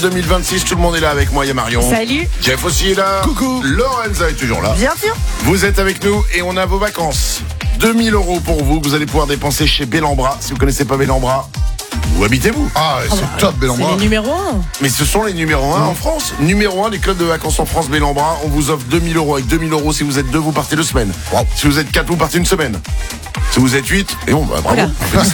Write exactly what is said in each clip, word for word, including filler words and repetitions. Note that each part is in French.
deux mille vingt-six, tout le monde est là avec moi, il y a Marion. Salut. Jeff aussi est là. Coucou. Lorenza est toujours là. Bien sûr. Vous êtes avec nous et on a vos vacances. deux mille euros pour vous, que vous allez pouvoir dépenser chez Bellambra. Si vous connaissez pas Bellambra, où habitez-vous? Ah, c'est bah, top, C'est Bellambra. les numéros un. Mais ce sont les numéros un en France. Numéro un des clubs de vacances en France, Bellambra. On vous offre deux mille euros. Avec deux mille euros, si vous êtes deux, vous partez deux semaines. Wow. Si vous êtes quatre, vous partez une semaine. Si vous êtes huit, et bon, bah, bravo.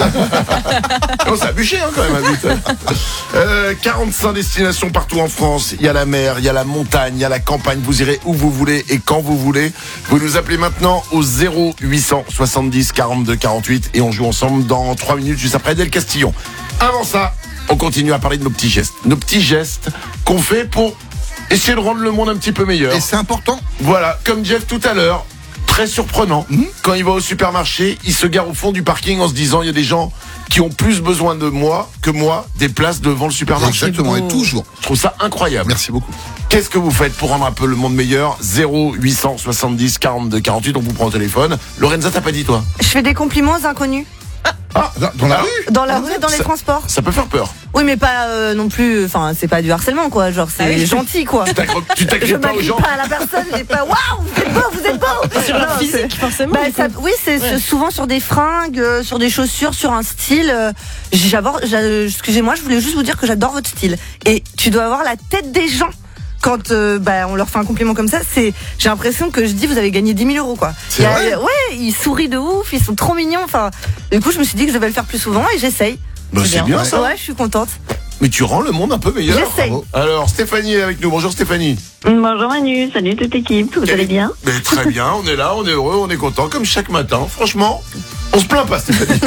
Oh, ça a bûché hein, quand même à huit. Euh, quarante-cinq destinations partout en France. Il y a la mer, il y a la montagne, il y a la campagne. Vous irez où vous voulez et quand vous voulez. Vous nous appelez maintenant au zéro huit cent soixante-dix quarante-deux quarante-huit et on joue ensemble dans trois minutes juste après Del Castillon. Avant ça, on continue à parler de nos petits gestes. Nos petits gestes qu'on fait pour essayer de rendre le monde un petit peu meilleur. Et c'est important. Voilà, comme Jeff tout à l'heure, très surprenant. Mmh. Quand il va au supermarché, il se gare au fond du parking en se disant il y a des gens qui ont plus besoin de moi que moi des places devant le supermarché. Exactement, et toujours. Je trouve ça incroyable. Merci beaucoup. Qu'est-ce que vous faites pour rendre un peu le monde meilleur? Zéro huit cent soixante-dix quarante-deux quarante-huit, on vous prend au téléphone. Lorenza, t'as pas dit toi? Je fais des compliments aux inconnus. Ah, Dans, dans la rue. Dans la rue, dans les ça, transports. Ça peut faire peur. Oui, mais pas euh, non plus. Enfin, c'est pas du harcèlement, quoi. Genre, c'est Ah oui. gentil, quoi. Tu t'accro- tu Je t'accroches pas aux m'accroche gens. pas à la personne. J'ai pas. Waouh, vous êtes beau, vous êtes beau. Sur leur Non, physique, c'est- forcément. Bah, du ça- coup. oui, c'est Ouais. c'est souvent sur des fringues, euh, sur des chaussures, sur un style. euh, j'adore. j'a- Excusez-moi, je voulais juste vous dire que j'adore votre style. Et tu dois avoir la tête des gens. Quand euh, bah, on leur fait un compliment comme ça, c'est, j'ai l'impression que je dis vous avez gagné dix mille euros quoi. C'est Il y a- vrai ouais, ils sourient de ouf, ils sont trop mignons. Enfin, du coup, je me suis dit que je devais le faire plus souvent et j'essaye. Bah, c'est bien ça. Ouais, je suis contente. Mais tu rends le monde un peu meilleur. J'essaye. Bravo. Alors, Stéphanie est avec nous. Bonjour Stéphanie. Bonjour Manu, salut toute l'équipe, vous allez bien? Mais très bien, on est là, on est heureux, on est content, comme chaque matin. Franchement, on se plaint pas, Stéphanie.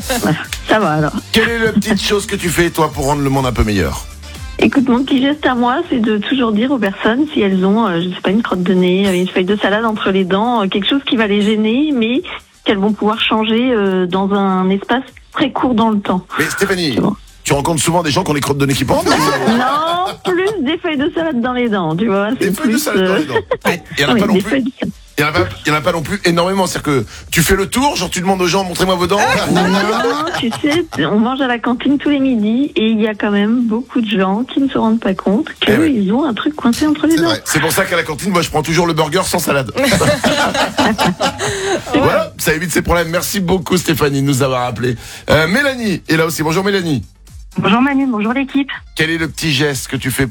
Ça va alors. Quelle est la petite chose que tu fais, toi, pour rendre le monde un peu meilleur? Écoute, mon petit geste à moi, c'est de toujours dire aux personnes si elles ont, euh, je sais pas, une crotte de nez, une feuille de salade entre les dents, euh, quelque chose qui va les gêner, mais qu'elles vont pouvoir changer euh, dans un espace très court dans le temps. Mais Stéphanie, C'est bon. tu rencontres souvent des gens qui ont les crottes de nez qui portent Non, plus des feuilles de salade dans les dents, tu vois. des c'est feuilles de plus, salade dans euh, les dents. Il y en a oui, pas non des plus. feuilles de salade. Il y en a pas, il y en a pas non plus énormément. C'est-à-dire que tu fais le tour, genre tu demandes aux gens, montrez-moi vos dents. Non, tu sais, on mange à la cantine tous les midis et il y a quand même beaucoup de gens qui ne se rendent pas compte qu'ils Eh oui. ont un truc coincé entre les C'est dents. vrai. C'est pour ça qu'à la cantine, moi, je prends toujours le burger sans salade. Voilà, ça évite ces problèmes. Merci beaucoup, Stéphanie, de nous avoir appelé. Euh, Mélanie est là aussi. Bonjour, Mélanie. Bonjour Manu, bonjour l'équipe. Quel est le petit geste que tu fais